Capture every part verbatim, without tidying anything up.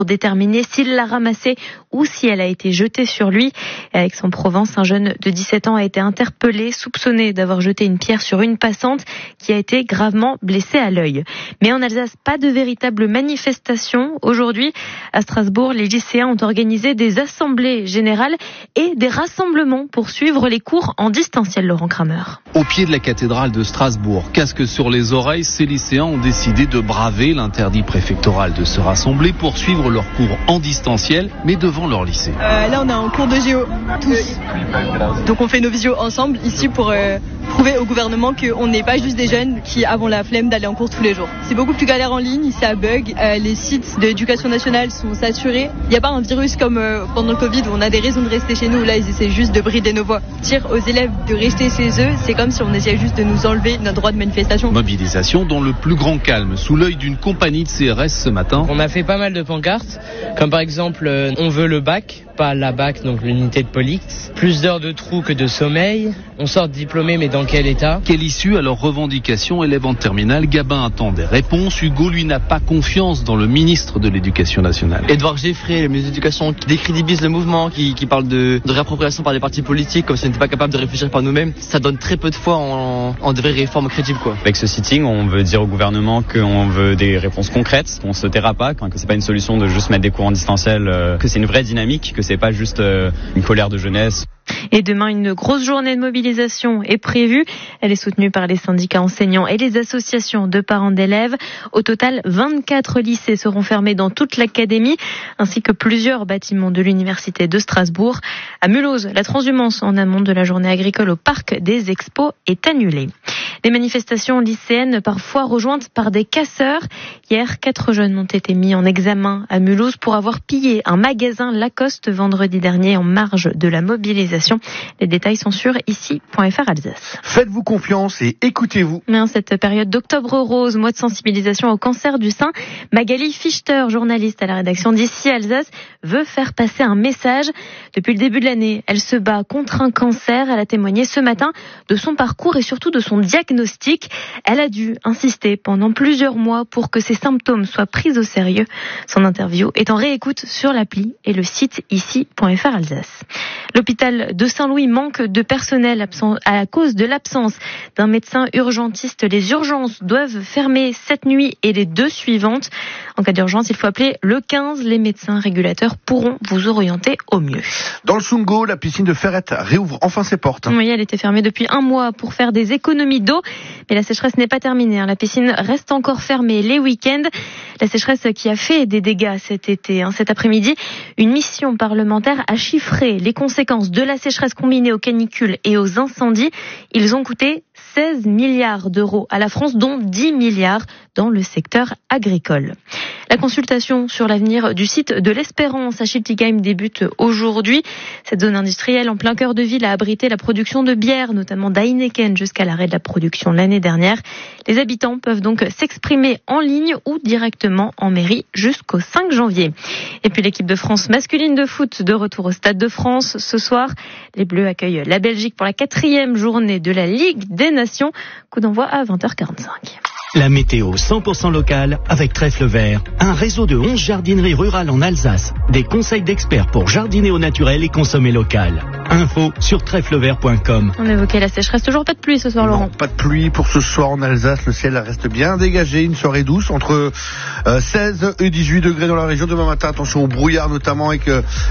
pour déterminer s'il l'a ramassée ou si elle a été jetée sur lui. À Aix-en-Provence, un jeune de dix-sept ans a été interpellé, soupçonné d'avoir jeté une pierre sur une passante qui a été gravement blessée à l'œil. Mais en Alsace, pas de véritable manifestation. Aujourd'hui, à Strasbourg, les lycéens ont organisé des assemblées générales et des rassemblements pour suivre les cours en distanciel, Laurent Kramer. Au pied de la cathédrale de Strasbourg, casque sur les oreilles, ces lycéens ont décidé de braver l'interdit préfectoral de se rassembler pour suivre leurs cours en distanciel, mais devant leur lycée. Euh, là, on est en cours de géo, tous. Donc on fait nos visios ensemble ici pour euh, prouver au gouvernement qu'on n'est pas juste des jeunes qui avons la flemme d'aller en cours tous les jours. C'est beaucoup plus galère en ligne, ça bug, euh, les sites de l'éducation nationale sont saturés. Il n'y a pas un virus comme euh, pendant le Covid où on a des raisons de rester chez nous. Là, ils essaient juste de brider nos voix. Dire aux élèves de rester chez eux, c'est comme si on essayait juste de nous enlever notre droit de manifestation. Mobilisation dans le plus grand calme, sous l'œil d'une compagnie de C R S ce matin. On a fait pas mal de pancartes, comme par exemple euh, on veut le bac, pas la bac, donc l'unité de police. Plus d'heures de trou que de sommeil. On sort diplômé, mais dans quel état? Quelle issue à leurs revendications? Élèves en terminale, Gabin attend des réponses. Hugo, lui, n'a pas confiance dans le ministre de l'Éducation nationale. Edouard Geffrey, le ministre de l'Éducation, qui décrédibilise le mouvement, qui, qui parle de, de réappropriation par des partis politiques, comme si on n'était pas capable de réfléchir par nous-mêmes. Ça donne très peu de foi en, en de vraies réformes crédibles, quoi. Avec ce sitting, on veut dire au gouvernement qu'on veut des réponses concrètes, qu'on se taira pas, que c'est pas une solution de juste mettre des cours en distanciel, euh, que c'est une vraie dynamique, que c'est pas juste euh, une colère de jeunesse. Et demain, une grosse journée de mobilisation est prévue. Elle est soutenue par les syndicats enseignants et les associations de parents d'élèves. Au total, vingt-quatre lycées seront fermés dans toute l'académie, ainsi que plusieurs bâtiments de l'université de Strasbourg. À Mulhouse, la transhumance en amont de la journée agricole au parc des Expos est annulée. Des manifestations lycéennes parfois rejointes par des casseurs. Hier, quatre jeunes ont été mis en examen à Mulhouse pour avoir pillé un magasin Lacoste vendredi dernier en marge de la mobilisation. Les détails sont sur ici point f r Alsace. Faites-vous confiance et écoutez-vous. Mais en cette période d'octobre rose, mois de sensibilisation au cancer du sein, Magali Fichter, journaliste à la rédaction d'Ici Alsace, veut faire passer un message. Depuis le début de l'année, elle se bat contre un cancer. Elle a témoigné ce matin de son parcours et surtout de son diagnostic. Elle a dû insister pendant plusieurs mois pour que ses symptômes soient pris au sérieux. Son interview est en réécoute sur l'appli et le site ici point f r Alsace. L'hôpital de Saint-Louis manque de personnel à cause de l'absence d'un médecin urgentiste. Les urgences doivent fermer cette nuit et les deux suivantes. En cas d'urgence, il faut appeler le quinze. Les médecins régulateurs pourront vous orienter au mieux. Dans le Sungo, la piscine de Ferrette réouvre enfin ses portes. Oui, elle était fermée depuis un mois pour faire des économies d'eau. Mais la sécheresse n'est pas terminée. La piscine reste encore fermée les week-ends. La sécheresse qui a fait des dégâts cet été. Cet après-midi, une mission parlementaire a chiffré les conséquences de la sécheresse combinée aux canicules et aux incendies. Ils ont coûté seize milliards d'euros à la France, dont dix milliards dans le secteur agricole. La consultation sur l'avenir du site de l'Espérance à Schiltigheim débute aujourd'hui. Cette zone industrielle en plein cœur de ville a abrité la production de bière, notamment d'Heineken, jusqu'à l'arrêt de la production l'année dernière. Les habitants peuvent donc s'exprimer en ligne ou directement en mairie jusqu'au cinq janvier. Et puis l'équipe de France masculine de foot de retour au Stade de France ce soir. Les Bleus accueillent la Belgique pour la quatrième journée de la Ligue des Nations. Coup d'envoi à vingt heures quarante-cinq. La météo cent pour cent locale avec Trèfle Vert, un réseau de onze jardineries rurales en Alsace. Des conseils d'experts pour jardiner au naturel et consommer local. Info sur trèfle vert point com. On évoquait la sécheresse, toujours pas de pluie ce soir, non, Laurent. Pas de pluie pour ce soir en Alsace, le ciel reste bien dégagé, une soirée douce entre euh, seize et dix-huit degrés dans la région. Demain matin, attention au brouillard notamment avec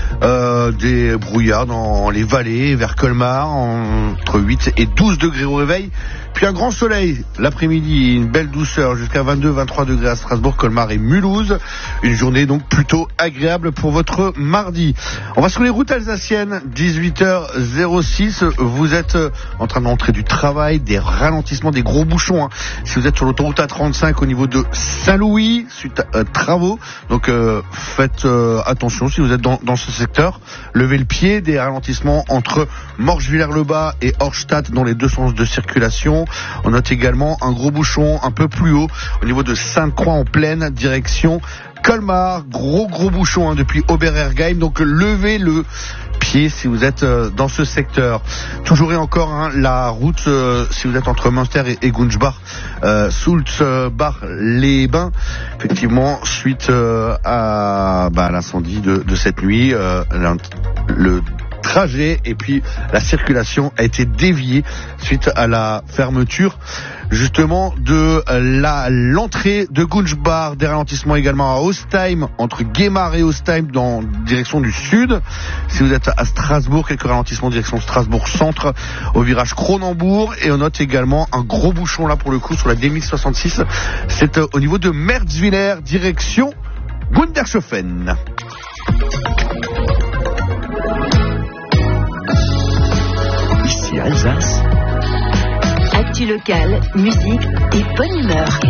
euh, des brouillards dans les vallées vers Colmar, entre huit et douze degrés au réveil. Puis un grand soleil l'après-midi, une belle douceur jusqu'à vingt-deux à vingt-trois degrés à Strasbourg, Colmar et Mulhouse. Une journée donc plutôt agréable pour votre mardi. On va sur les routes alsaciennes, dix-huit heures zéro six. Vous êtes en train d'entrer du travail, des ralentissements, des gros bouchons. Hein. Si vous êtes sur l'autoroute A trente-cinq au niveau de Saint-Louis, suite à euh, travaux. Donc euh, faites euh, attention si vous êtes dans, dans ce secteur. Levez le pied, des ralentissements entre Morges-Villers-le-Bas et Horstadt dans les deux sens de circulation. On note également un gros bouchon un peu plus haut au niveau de Sainte-Croix en pleine direction Colmar. Gros gros bouchon hein, depuis Oberergheim. Donc levez le pied si vous êtes euh, dans ce secteur. Toujours et encore hein, la route euh, si vous êtes entre Münster et, et Gunzbach, euh, Sulzbach-les-Bains, effectivement suite euh, à, bah, à l'incendie de, de cette nuit, euh, le trajet et puis la circulation a été déviée suite à la fermeture justement de la l'entrée de Gunzbach. Des ralentissements également à Ostheim, entre Guémar et Ostheim dans direction du sud. Si vous êtes à Strasbourg, quelques ralentissements direction Strasbourg centre au virage Cronenbourg, et on note également un gros bouchon là pour le coup sur la D mille soixante-six, c'est au niveau de Merzwiller direction Gundershofen. Ici Alsace. Actu locale, musique et bonne humeur.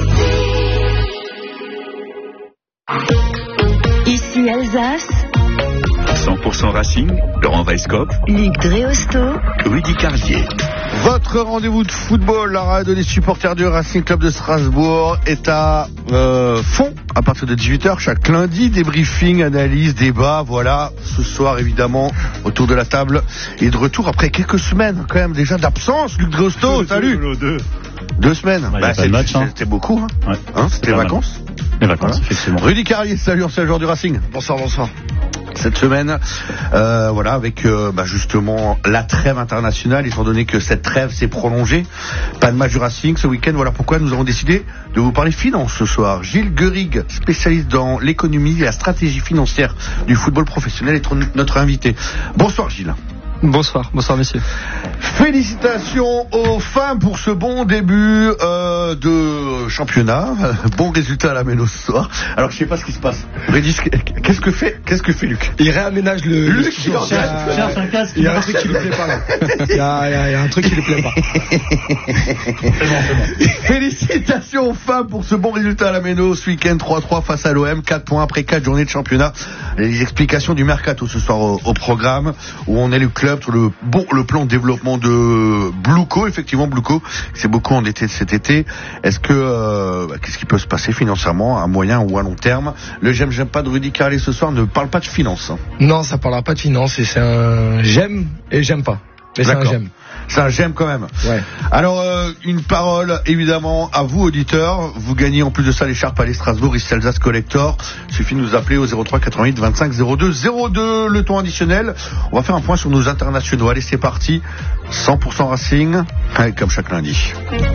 Ici Alsace. cent pour cent Racing, Laurent Weisskopf, Luc Dreosto, Rudy Carlier. Votre rendez-vous de football, la radio des supporters du Racing Club de Strasbourg, est à euh, fond à partir de dix-huit heures chaque lundi. Débriefing, analyse, débat, voilà. Ce soir, évidemment, autour de la table et de retour après quelques semaines quand même déjà d'absence. Luc Dreosto, salut. Deux. Deux semaines. Bah, bah, c'est, match, hein. C'était beaucoup. Hein. Ouais. Hein, c'était les vacances. Les vacances, voilà. Effectivement. Rudy Carlier, salut, ancien joueur du Racing. Bonsoir, bonsoir. Cette semaine, euh, voilà, avec euh, bah, justement la trêve internationale, étant donné que cette trêve s'est prolongée. Pas de match du Racing ce week-end, voilà pourquoi nous avons décidé de vous parler finance ce soir. Gilles Guerig, spécialiste dans l'économie et la stratégie financière du football professionnel, est notre invité. Bonsoir Gilles. Bonsoir, bonsoir messieurs. Félicitations aux femmes pour ce bon début euh, de championnat. Bon résultat à la Méno ce soir. Alors je sais pas ce qui se passe. Rédis, qu'est-ce que fait, qu'est-ce que fait Luc? Il réaménage le. Luc, il cherche un casque. Il y a un truc qui lui plaît pas là. Il y a, il y a, il y a un truc qui lui plaît pas. C'est bon, c'est bon. Félicitations aux femmes pour ce bon résultat à la Méno ce week-end, trois trois face à l'O M, quatre points après quatre journées de championnat. Les explications du mercato ce soir au, au programme, où on est le club sur le bon le plan de développement de Blueco. Effectivement, Blueco c'est beaucoup endetté cet été. Est-ce que euh, bah, qu'est-ce qui peut se passer financièrement à moyen ou à long terme? Le j'aime j'aime pas de Rudy Carlier ce soir ne parle pas de finance. Non, ça parlera pas de finance, et c'est un j'aime et j'aime pas. Mais c'est un j'aime. C'est un j'aime quand même. Ouais. Alors, euh, une parole évidemment à vous auditeurs. Vous gagnez en plus de ça l'écharpe Allez Strasbourg, ici Alsace Collector. Il suffit de nous appeler au zéro trois quatre-vingt-huit vingt-cinq zéro deux zéro deux. Le ton additionnel. On va faire un point sur nos internationaux. Allez, c'est parti. cent pour cent Racing, comme chaque lundi.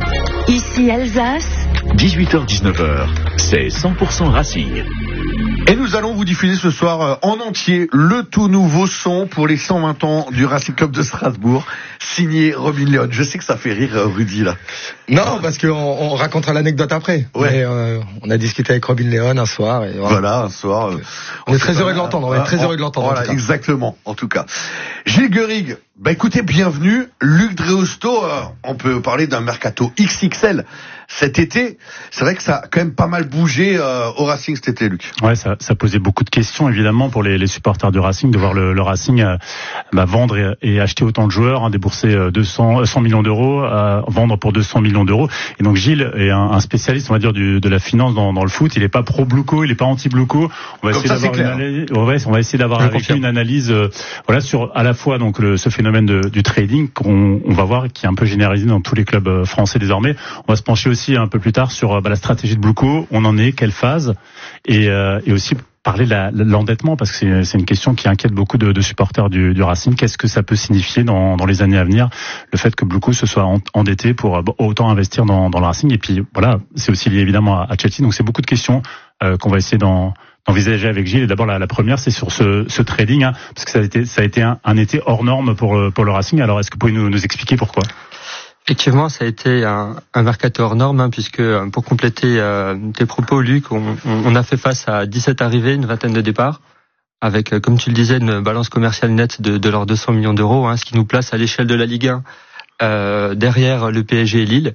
Ici Alsace. dix-huit heures dix-neuf heures, c'est cent pour cent Racing. Et nous allons vous diffuser ce soir euh, en entier le tout nouveau son pour les cent vingt ans du Racing Club de Strasbourg, signé Robin Leon. Je sais que ça fait rire euh, Rudy là. Non, parce qu'on on racontera l'anecdote après. Ouais. Mais, euh, on a discuté avec Robin Leon un soir. Et voilà. voilà, un soir. Euh, on, on est très heureux de l'entendre. On est très heureux de l'entendre. Voilà, exactement. En tout cas, Gilles Guerig. Bah écoutez, bienvenue. Luc Dreosto, euh, on peut parler d'un mercato X X L cet été. C'est vrai que ça a quand même pas mal bougé euh, au Racing cet été, Luc. Ouais, ça, ça posait beaucoup de questions évidemment pour les, les supporters du Racing, de voir le, le Racing euh, bah, vendre et, et acheter autant de joueurs, hein, débourser euh, deux cents, cent millions d'euros, euh, vendre pour deux cents millions d'euros. Et donc Gilles est un, un spécialiste, on va dire, du, de la finance dans, dans le foot. Il est pas pro Blueco, il est pas anti Blueco. On va Comme essayer ça, d'avoir c'est une clair. analyse, ouais, on va essayer d'avoir Je avec confirme. lui une analyse, euh, voilà, sur à la fois donc le, ce phénomène de, du trading qu'on on va voir qui est un peu généralisé dans tous les clubs euh, français désormais. On va se pencher aussi un peu plus tard sur bah, la stratégie de Blueco, on en est, quelle phase, et, euh, et aussi parler de la, l'endettement, parce que c'est, c'est une question qui inquiète beaucoup de, de supporters du, du Racing. Qu'est-ce que ça peut signifier dans, dans les années à venir, le fait que Blueco se soit endetté pour bon, autant investir dans, dans le Racing? Et puis voilà, c'est aussi lié évidemment à, à Chelsea. Donc c'est beaucoup de questions euh, qu'on va essayer d'en, d'envisager avec Gilles. Et d'abord la, la première, c'est sur ce, ce trading, hein, parce que ça a été, ça a été un, un été hors norme pour, pour le Racing. Alors est-ce que vous pouvez nous, nous expliquer pourquoi? Effectivement, ça a été un, un mercato hors norme, hein, puisque pour compléter euh, tes propos, Luc, on, on a fait face à dix-sept arrivées, une vingtaine de départs, avec, euh, comme tu le disais, une balance commerciale nette de, de leurs deux cents millions d'euros, hein, ce qui nous place à l'échelle de la Ligue un euh, derrière le P S G et Lille.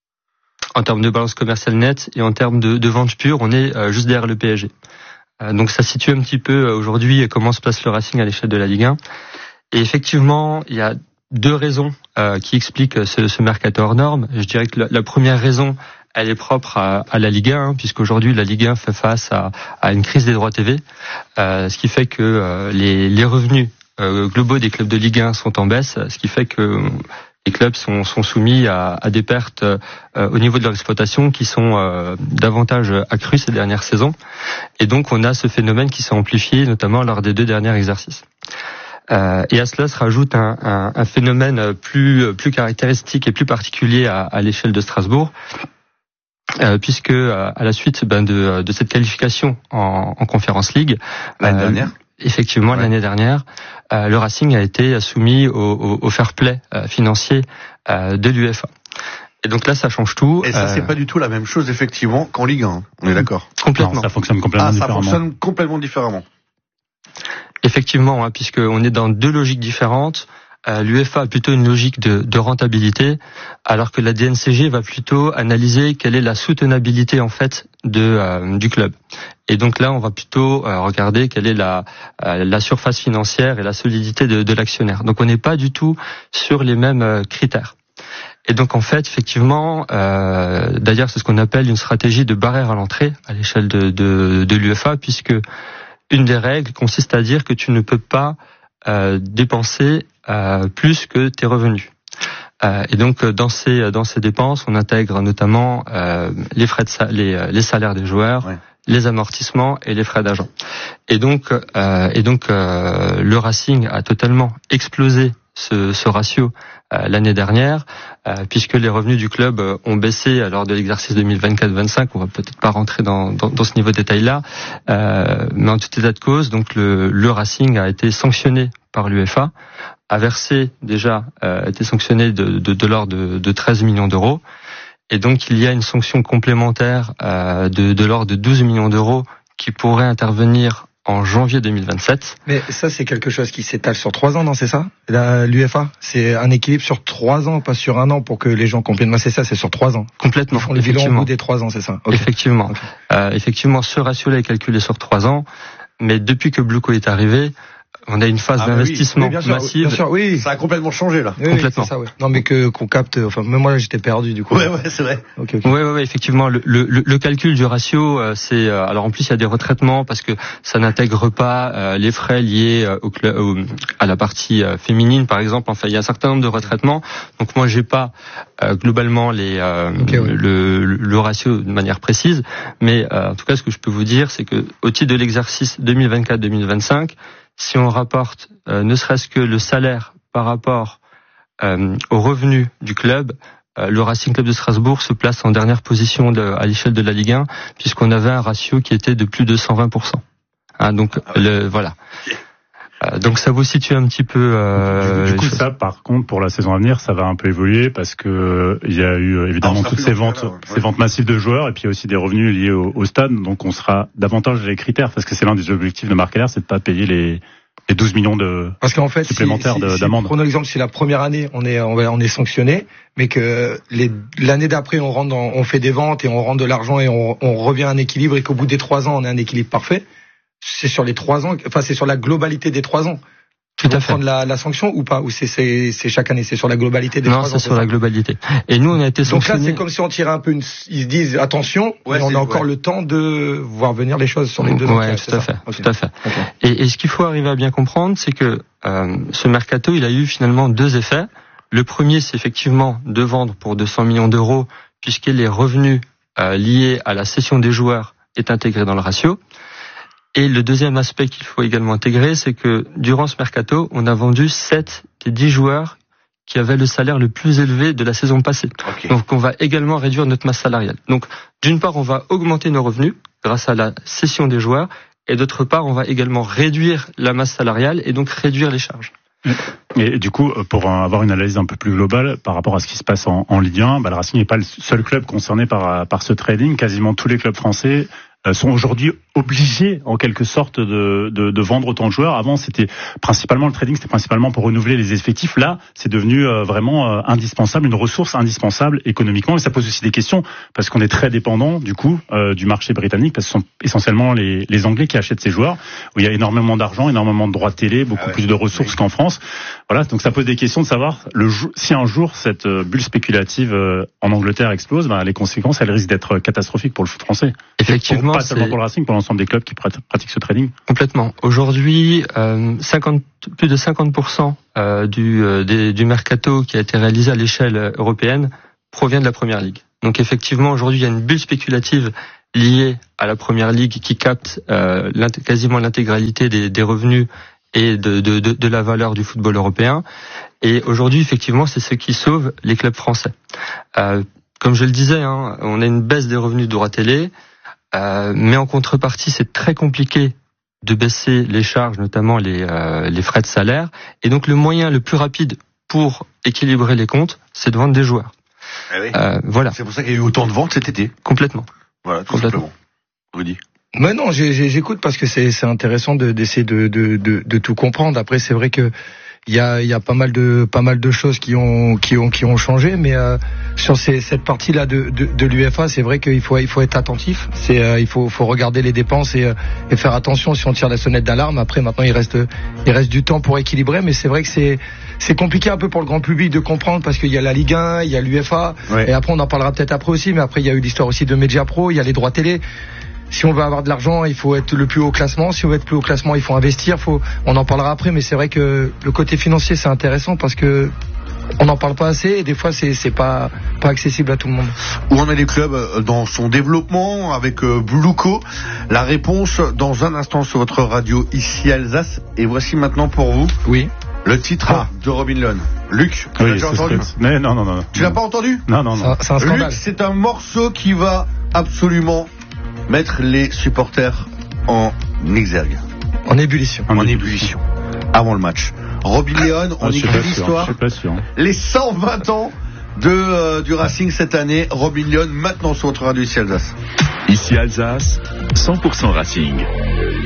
En termes de balance commerciale nette et en termes de, de vente pure, on est euh, juste derrière le P S G. Euh, donc ça situe un petit peu euh, aujourd'hui comment se place le Racing à l'échelle de la Ligue un. Et effectivement, il y a deux raisons euh, qui expliquent ce, ce mercato hors norme. Je dirais que la, la première raison, elle est propre à, à la Ligue un, hein, puisqu'aujourd'hui la Ligue un fait face à, à une crise des droits T V, euh, ce qui fait que euh, les, les revenus euh, globaux des clubs de Ligue un sont en baisse, ce qui fait que les clubs sont, sont soumis à, à des pertes euh, au niveau de leur exploitation qui sont euh, davantage accrues ces dernières saisons. Et donc on a ce phénomène qui s'est amplifié notamment lors des deux derniers exercices. Euh, et à cela se rajoute un, un, un phénomène plus, plus caractéristique et plus particulier à, à l'échelle de Strasbourg, euh, puisque euh, à la suite ben, de, de cette qualification en, en Conference League, l'année euh, dernière, effectivement ouais. l'année dernière, euh, le Racing a été soumis au, au, au fair play euh, financier euh, de l'UEFA. Et donc là, ça change tout. Et ça, euh... c'est pas du tout la même chose effectivement qu'en Ligue un. On est d'accord. Complètement. Non, ça fonctionne complètement ah, différemment. Ça fonctionne complètement différemment. Effectivement, hein, puisque on est dans deux logiques différentes. Euh, L'UEFA a plutôt une logique de, de rentabilité, alors que la D N C G va plutôt analyser quelle est la soutenabilité en fait de euh, du club. Et donc là, on va plutôt euh, regarder quelle est la euh, la surface financière et la solidité de, de l'actionnaire. Donc on n'est pas du tout sur les mêmes euh, critères. Et donc en fait, effectivement, euh, d'ailleurs, c'est ce qu'on appelle une stratégie de barrière à l'entrée à l'échelle de, de, de l'UEFA, puisque une des règles consiste à dire que tu ne peux pas euh, dépenser euh, plus que tes revenus. Euh, et donc dans ces dans ces dépenses, on intègre notamment euh, les frais de sa- les, les salaires des joueurs, ouais. les amortissements et les frais d'agent. Et donc euh, et donc euh, le Racing a totalement explosé ce, ce ratio euh, l'année dernière, euh, puisque les revenus du club euh, ont baissé lors de l'exercice deux mille vingt-quatre vingt-cinq. On va peut-être pas rentrer dans, dans, dans ce niveau de détail-là, euh, mais en tout état de cause, donc le, le Racing a été sanctionné par l'UEFA, a versé déjà, euh, a été sanctionné de, de, de l'ordre de, de treize millions d'euros, et donc il y a une sanction complémentaire euh, de, de l'ordre de douze millions d'euros qui pourrait intervenir en janvier deux mille vingt-sept. Mais ça, c'est quelque chose qui s'étale sur trois ans, non, c'est ça? L'UEFA, c'est un équilibre sur trois ans, pas sur un an, pour que les gens comprennent. Moi, c'est ça, c'est sur trois ans. Complètement. Ils font le bilan au bout des trois ans, c'est ça? Okay. Effectivement. Okay. Euh, effectivement, ce ratio-là est calculé sur trois ans, mais depuis que Blueco est arrivé, on a une phase ah d'investissement oui. oui, massive. Bien sûr, oui. Ça a complètement changé là. Oui, complètement. C'est ça, ouais. Non, mais que qu'on capte. Enfin, même moi, là, j'étais perdu du coup. Ouais, ouais, c'est vrai. Okay, okay. Ouais, ouais, ouais. Effectivement, le, le, le calcul du ratio, euh, c'est euh, alors en plus il y a des retraitements parce que ça n'intègre pas euh, les frais liés euh, au, au, à la partie euh, féminine, par exemple. Enfin, il y a un certain nombre de retraitements. Donc moi, j'ai pas euh, globalement les euh, okay, ouais. le, le ratio de manière précise, mais euh, en tout cas, ce que je peux vous dire, c'est que au titre de l'exercice deux mille vingt-quatre deux mille vingt-cinq, si on rapporte euh, ne serait-ce que le salaire par rapport euh, aux revenus du club, euh, le Racing Club de Strasbourg se place en dernière position de, à l'échelle de la Ligue un, puisqu'on avait un ratio qui était de plus de cent vingt pour cent. Hein, donc le, voilà. Euh, donc ça vous situe un petit peu. Euh, du, du coup, ça, par contre, pour la saison à venir, ça va un peu évoluer parce que il y a eu évidemment toutes ces ventes, là, ouais. ces ventes massives de joueurs, et puis il y a aussi des revenus liés au, au stade. Donc on sera davantage les critères, parce que c'est l'un des objectifs de Marc Keller, c'est de pas payer les, les douze millions de parce qu'en fait, supplémentaires si, si, d'amende. Si, prenons l'exemple, si la première année on est on est sanctionné, mais que les, l'année d'après on rentre dans, on fait des ventes et on rentre de l'argent et on, on revient à un équilibre, et qu'au bout des trois ans on a un équilibre parfait. C'est sur les trois ans, enfin c'est sur la globalité des trois ans. Tout à fait. Prendre la, la sanction ou pas, ou c'est, c'est, c'est chaque année, c'est sur la globalité des non, trois ans. Non, c'est sur ça. La globalité. Et nous, on a été sanctionnés. Donc là, c'est comme si on tirait un peu une, ils se disent attention, ouais, mais on a encore ouais. le temps de voir venir les choses sur les deux ans. Ouais, tout à fait, okay. tout à fait. Okay. Et, et ce qu'il faut arriver à bien comprendre, c'est que euh, ce mercato, il a eu finalement deux effets. Le premier, c'est effectivement de vendre pour deux cents millions d'euros, puisque les revenus euh, liés à la cession des joueurs est intégré dans le ratio. Et le deuxième aspect qu'il faut également intégrer, c'est que durant ce mercato, on a vendu sept des dix joueurs qui avaient le salaire le plus élevé de la saison passée. Okay. Donc on va également réduire notre masse salariale. Donc d'une part, on va augmenter nos revenus grâce à la cession des joueurs, et d'autre part, on va également réduire la masse salariale et donc réduire les charges. Et du coup, pour avoir une analyse un peu plus globale par rapport à ce qui se passe en, en Ligue un, bah, le Racing n'est pas le seul club concerné par, par ce trading. Quasiment tous les clubs français sont aujourd'hui obligés en quelque sorte de, de, de vendre autant de joueurs. Avant, c'était principalement le trading, c'était principalement pour renouveler les effectifs. Là, c'est devenu euh, vraiment euh, indispensable, une ressource indispensable économiquement. Et ça pose aussi des questions parce qu'on est très dépendant du coup euh, du marché britannique, parce que ce sont essentiellement les, les Anglais qui achètent ces joueurs, où il y a énormément d'argent, énormément de droits de télé, beaucoup ah ouais, plus de ressources oui. qu'en France. Voilà, donc ça pose des questions de savoir le si un jour cette bulle spéculative euh, en Angleterre explose, ben, les conséquences elles risquent d'être catastrophiques pour le foot français. Effectivement, pour, pas seulement pour le Racing, pour l'ensemble l'ensemble des clubs qui pratiquent ce trading. Complètement. Aujourd'hui, euh, cinquante, plus de cinquante pour cent euh, du, euh, des, du mercato qui a été réalisé à l'échelle européenne provient de la Première Ligue. Donc effectivement, aujourd'hui, il y a une bulle spéculative liée à la Première Ligue qui capte euh, quasiment l'intégralité des, des revenus et de, de, de, de la valeur du football européen. Et aujourd'hui, effectivement, c'est ce qui sauve les clubs français. Euh, comme je le disais, hein, on a une baisse des revenus de droits télé, euh, mais en contrepartie, c'est très compliqué de baisser les charges, notamment les, euh, les frais de salaire. Et donc, le moyen le plus rapide pour équilibrer les comptes, c'est de vendre des joueurs. Eh oui. euh, voilà. C'est pour ça qu'il y a eu autant de ventes cet été. Complètement. Voilà, tout Complètement. simplement. Rudy. Mais non, j'ai, j'ai, j'écoute parce que c'est, c'est intéressant de, d'essayer de, de, de, de tout comprendre. Après, c'est vrai que il y a, il y a pas mal de, pas mal de choses qui ont, qui ont, qui ont changé. Mais euh, sur ces, cette partie-là de, de, de l'UEFA, c'est vrai qu'il faut, il faut être attentif. C'est, euh, il faut, faut regarder les dépenses et, et faire attention si on tire la sonnette d'alarme. Après, maintenant, il reste, il reste du temps pour équilibrer. Mais c'est vrai que c'est, c'est compliqué un peu pour le grand public de comprendre parce qu'il y a la Ligue un, il y a l'UEFA. Ouais. Et après, on en parlera peut-être après aussi. Mais après, il y a eu l'histoire aussi de Media Pro. Il y a les droits télé. Si on veut avoir de l'argent, il faut être le plus haut classement. Si on veut être plus haut classement, il faut investir. Faut, on en parlera après, mais c'est vrai que le côté financier, c'est intéressant parce que on n'en parle pas assez et des fois, c'est, c'est pas, pas accessible à tout le monde. Où en est les clubs dans son développement avec euh, Blueco? La réponse dans un instant sur votre radio ici Alsace. Et voici maintenant pour vous. Oui. Le titre ah. de Robin Lone. Luc, tu oui, l'as déjà entendu? Mais non, non, non. Tu l'as pas entendu? Non, non, non. C'est, c'est un scandale. Luc, c'est un morceau qui va absolument mettre les supporters en exergue. En ébullition. En, en ébullition. Avant le match. Robin Leone, on ah, écrit l'histoire. Je suis pas sûr. Les cent vingt ans de, euh, du Racing cette année. Robin Leone, maintenant sur votre radio ici Alsace. Ici Alsace, cent pour cent Racing.